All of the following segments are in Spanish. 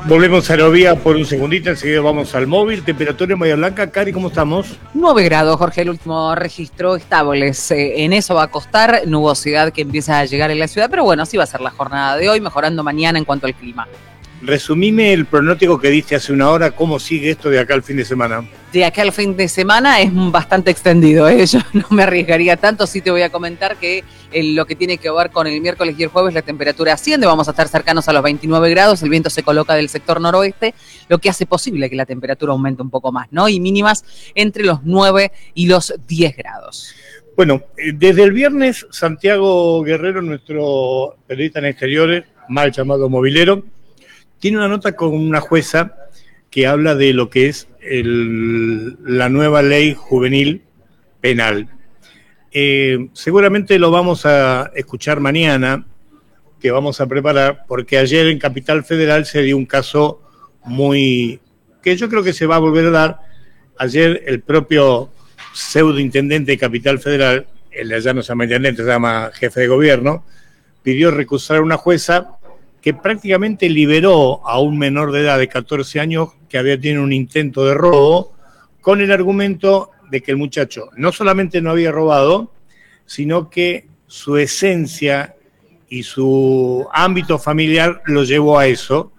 Volvemos a Aerovía por un segundito, enseguida vamos al móvil. Temperatura en Bahía Blanca. Cari, ¿cómo estamos? 9 grados, Jorge, el último registro estables. En eso va a costar nubosidad que empieza a llegar en la ciudad, pero bueno, así va a ser la jornada de hoy, mejorando mañana en cuanto al clima. Resumime el pronóstico que diste hace una hora, ¿cómo sigue esto de acá al fin de semana? De acá al fin de semana es bastante extendido, ¿eh? Yo no me arriesgaría tanto, sí te voy a comentar que lo que tiene que ver con el miércoles y el jueves la temperatura asciende, vamos a estar cercanos a los 29 grados, el viento se coloca del sector noroeste, lo que hace posible que la temperatura aumente un poco más, ¿no? Y mínimas entre los 9 y los 10 grados. Bueno, desde el viernes, Santiago Guerrero, nuestro periodista en exteriores, mal llamado movilero, tiene una nota con una jueza que habla de lo que es la nueva ley juvenil penal. Seguramente lo vamos a escuchar mañana, que vamos a preparar, porque ayer en Capital Federal se dio un caso que yo creo que se va a volver a dar. Ayer el propio pseudointendente de Capital Federal, el de allá no se llama intendente, se llama jefe de gobierno, pidió recusar a una jueza que prácticamente liberó a un menor de edad de 14 años que había tenido un intento de robo, con el argumento de que el muchacho no solamente no había robado, sino que su esencia y su ámbito familiar lo llevó a eso,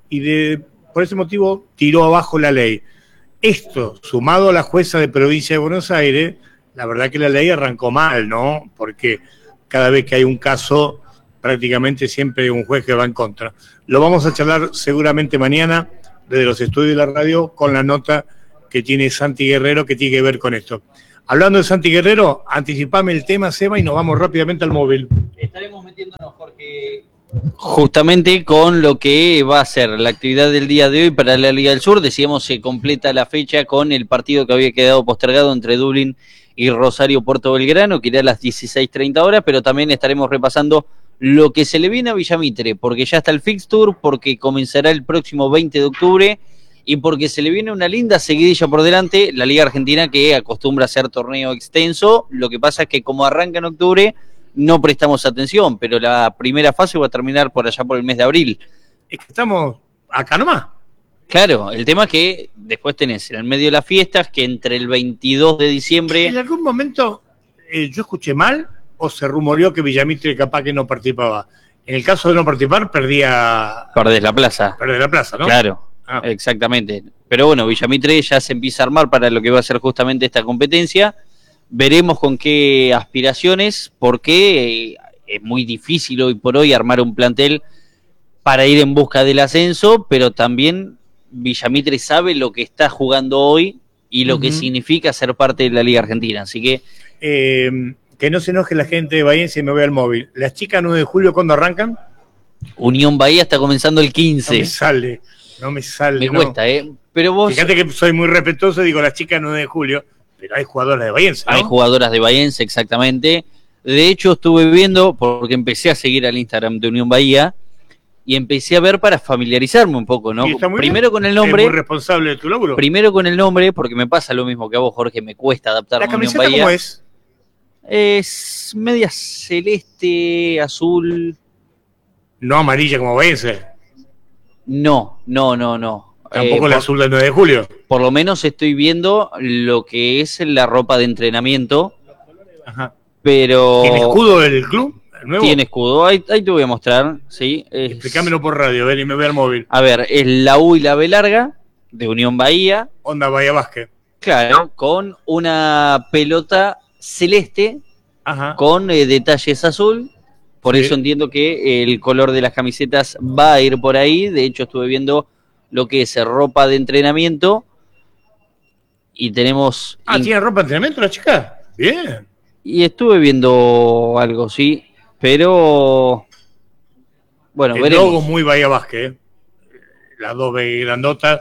y por ese motivo tiró abajo la ley. Esto, sumado a la jueza de provincia de Buenos Aires, la verdad que la ley arrancó mal, ¿no? Porque cada vez que hay un caso, prácticamente siempre hay un juez que va en contra. Lo vamos a charlar seguramente mañana desde los estudios de la radio con la nota que tiene Santi Guerrero que tiene que ver con esto. Hablando de Santi Guerrero, anticipame el tema, Seba, y nos vamos rápidamente al móvil. Estaremos metiéndonos, Jorge, justamente con lo que va a ser la actividad del día de hoy para la Liga del Sur. Decíamos, se completa la fecha con el partido que había quedado postergado entre Dublín y Rosario Puerto Belgrano, que irá a las 16:30 horas, pero también estaremos repasando lo que se le viene a Villamitre, porque ya está el fixture, porque comenzará el próximo 20 de octubre y porque se le viene una linda seguidilla por delante, la Liga Argentina que acostumbra a hacer torneo extenso. Lo que pasa es que como arranca en octubre no prestamos atención, pero la primera fase va a terminar por allá por el mes de abril. Es que estamos acá nomás. Claro, el tema es que después tenés en el medio de las fiestas, que entre el 22 de diciembre... En algún momento yo escuché mal, o se rumoreó que Villamitre capaz que no participaba. En el caso de no participar, perdés la plaza. Perdés la plaza, ¿no? Claro, exactamente. Pero bueno, Villamitre ya se empieza a armar para lo que va a ser justamente esta competencia. Veremos con qué aspiraciones, porque es muy difícil hoy por hoy armar un plantel para ir en busca del ascenso, pero también Villamitre sabe lo que está jugando hoy y lo que significa ser parte de la Liga Argentina. Así que... que no se enoje la gente de Bahía si me voy al móvil. ¿Las chicas 9 de julio cuándo arrancan? Unión Bahía está comenzando el 15. No me sale. Me cuesta, ¿eh? Pero vos... Fíjate que soy muy respetuoso, digo las chicas 9 de julio, pero hay jugadoras de Bahiense, ¿no? Hay jugadoras de Bahiense, exactamente. De hecho, estuve viendo, porque empecé a seguir al Instagram de Unión Bahía, y empecé a ver para familiarizarme un poco, ¿no? Primero con el nombre. Es muy responsable de tu laburo. Primero con el nombre, porque me pasa lo mismo que a vos, Jorge, me cuesta adaptarme a Unión Bahía. ¿La camiseta cómo es? Es media celeste, azul. No amarilla como Bahiense. No. Tampoco el azul del 9 de julio. Por lo menos estoy viendo lo que es la ropa de entrenamiento. Ajá. Pero... ¿Tiene escudo del club? ¿El nuevo? Tiene escudo, ahí te voy a mostrar, ¿sí? Explícamelo por radio, ven y me voy al móvil. A ver, es la U y la B larga de Unión Bahía. Onda Bahía Básquet. Claro, con una pelota celeste. Ajá. Con detalles azul. Por eso entiendo que el color de las camisetas va a ir por ahí. De hecho, estuve viendo lo que es ropa de entrenamiento. Y tenemos... ¿Tiene ropa de entrenamiento la chica? Bien. Y estuve viendo algo, sí. Pero... Bueno, el logo muy Bahía Básquet, ¿eh? Las dos B grandotas.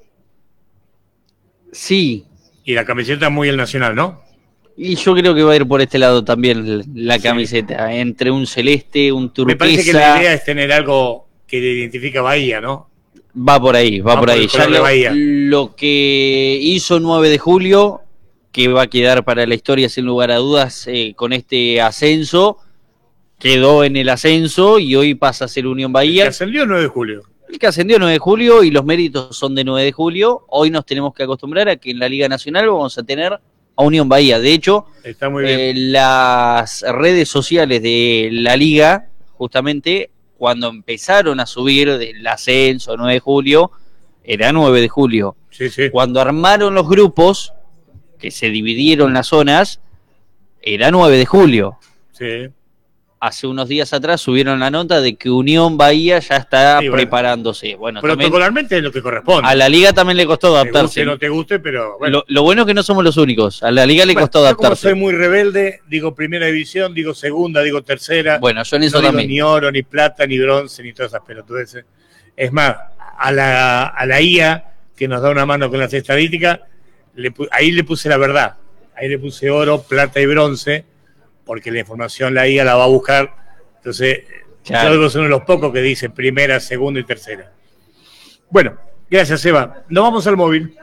Sí. Y la camiseta muy el Nacional, ¿no? Y yo creo que va a ir por este lado también la camiseta, entre un celeste, un turquesa. Me parece que la idea es tener algo que identifica a Bahía, ¿no? Va por ahí. Ya lo que hizo 9 de julio, que va a quedar para la historia sin lugar a dudas con este ascenso, quedó en el ascenso y hoy pasa a ser Unión Bahía. ¿El que ascendió 9 de julio? El América ascendió 9 de julio y los méritos son de 9 de julio. Hoy nos tenemos que acostumbrar a que en la Liga Nacional vamos a tener a Unión Bahía. De hecho, está muy bien. Las redes sociales de la Liga, justamente, cuando empezaron a subir del ascenso 9 de julio, era 9 de julio. Sí, sí. Cuando armaron los grupos, que se dividieron las zonas, era 9 de julio. Sí. Hace unos días atrás subieron la nota de que Unión Bahía ya está preparándose. Bueno, protocolarmente es lo que corresponde. A la Liga también le costó adaptarse. Te guste, no te guste, pero bueno. Lo bueno es que no somos los únicos. A la Liga le costó adaptarse. Yo como soy muy rebelde, digo primera división, digo segunda, digo tercera. Bueno, yo en eso no también. Digo ni oro, ni plata, ni bronce, ni todas esas pelotudeces. Es más, a la IA, que nos da una mano con las estadísticas, ahí le puse la verdad. Ahí le puse oro, plata y bronce, porque la información la IA la va a buscar. Entonces, claro, yo debo ser uno de los pocos que dice primera, segunda y tercera. Bueno, gracias, Eva. Nos vamos al móvil.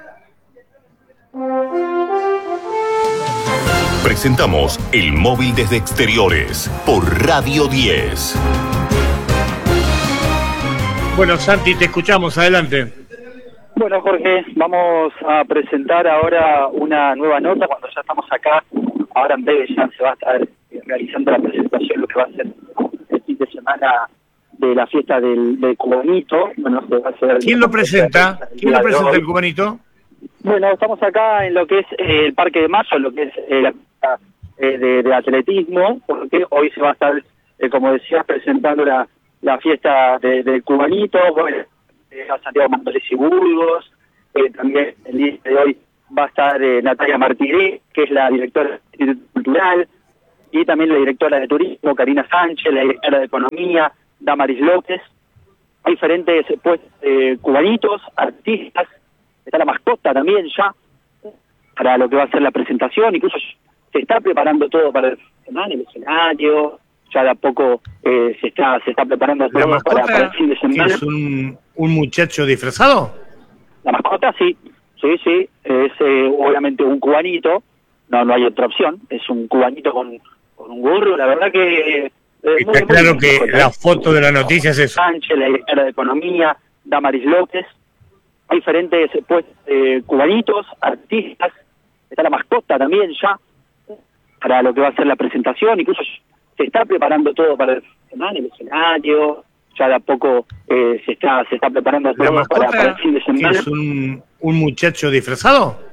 Presentamos el móvil desde exteriores por Radio 10. Bueno, Santi, te escuchamos. Adelante. Bueno, Jorge, vamos a presentar ahora una nueva nota cuando ya estamos acá. Ahora en breve ya se va a estar realizando la presentación, lo que va a ser el fin de semana de la fiesta del cubanito. Bueno, se va a hacer. ¿Quién lo presenta? ¿Quién lo presenta el cubanito? Bueno, estamos acá en lo que es el Parque de Mayo, lo que es la pista de atletismo, porque hoy se va a estar, como decías, presentando la fiesta del cubanito. Bueno, a Santiago Montoles y Burgos, también el día de hoy va a estar Natalia Martiré, que es la directora del Instituto Cultural, y también la directora de Turismo, Karina Sánchez, la directora de Economía, Damaris López. Hay diferentes puestos cubanitos, artistas, está la mascota también ya, para lo que va a ser la presentación, incluso se está preparando todo para el escenario, ya de a poco se está preparando todo para el fin de semana. ¿Es un muchacho disfrazado? La mascota, sí, es obviamente un cubanito, no hay otra opción, es un cubanito con un gorro, la verdad que... Está claro que la foto de la noticia es eso. Sánchez, la directora de Economía, Damaris López, hay diferentes puestos cubanitos, artistas, está la mascota también ya, para lo que va a ser la presentación, incluso se está preparando todo para el escenario, ya de a poco se está preparando todo para el fin de semana. ¿Es un muchacho disfrazado?